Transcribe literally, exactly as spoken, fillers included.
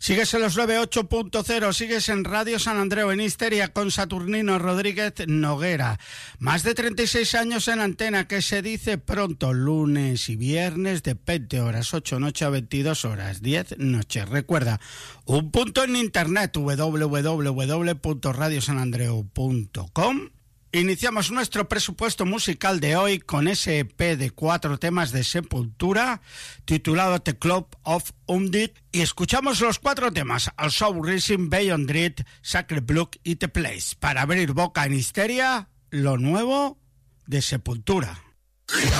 Sigues en los noventa y ocho punto cero, sigues en Radio San Andreu, en Histeria, con Saturnino Rodríguez Noguera. Más de treinta y seis años en antena, que se dice pronto, lunes y viernes de veinte horas, ocho noche a veintidós horas, diez noches. Recuerda, un punto en internet, doble u doble u doble u punto radio san andreu punto com. Iniciamos nuestro presupuesto musical de hoy con ese E P de cuatro temas de Sepultura titulado The Club of Undead, y escuchamos los cuatro temas: Al Soul Rising, Beyond Dread, Sacred Blood y The Place, para abrir boca en Histeria, lo nuevo de Sepultura.